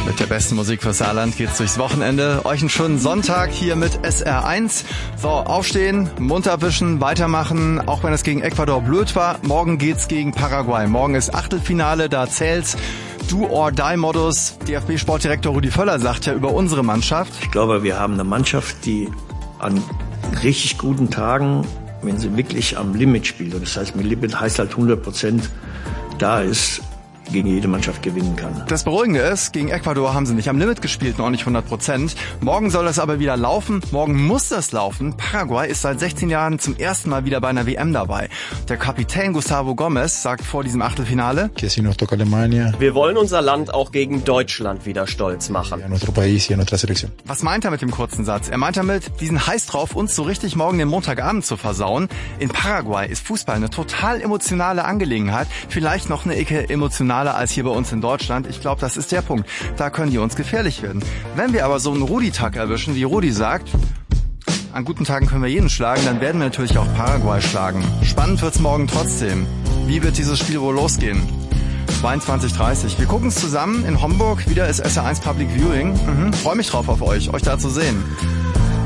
Mit der besten Musik fürs Saarland geht's durchs Wochenende. Euch einen schönen Sonntag hier mit SR1. So, aufstehen, Mund abwischen, weitermachen, auch wenn es gegen Ecuador blöd war. Morgen geht's gegen Paraguay. Morgen ist Achtelfinale, da zählt's. Do-or-die-Modus. DFB-Sportdirektor Rudi Völler sagt ja über unsere Mannschaft: Ich glaube, wir haben eine Mannschaft, die an richtig guten Tagen, wenn sie wirklich am Limit spielt, und das heißt, mit Limit heißt halt 100% da ist, gegen jede Mannschaft gewinnen kann. Das Beruhigende ist, gegen Ecuador haben sie nicht am Limit gespielt, noch nicht 100%. Morgen soll das aber wieder laufen. Morgen muss das laufen. Paraguay ist seit 16 Jahren zum ersten Mal wieder bei einer WM dabei. Der Kapitän Gustavo Gomez sagt vor diesem Achtelfinale: Wir wollen unser Land auch gegen Deutschland wieder stolz machen. Was meint er mit dem kurzen Satz? Er meint damit, diesen Heiß drauf, uns so richtig morgen den Montagabend zu versauen. In Paraguay ist Fußball eine total emotionale Angelegenheit. Vielleicht noch eine Ecke emotionaler als hier bei uns in Deutschland. Ich glaube, das ist der Punkt. Da können die uns gefährlich werden. Wenn wir aber so einen Rudi-Tag erwischen, wie Rudi sagt, an guten Tagen können wir jeden schlagen, dann werden wir natürlich auch Paraguay schlagen. Spannend wird's morgen trotzdem. Wie wird dieses Spiel wohl losgehen? 22:30. Wir gucken es zusammen in Homburg. Wieder ist SR1 Public Viewing. Freue mich drauf auf euch da zu sehen.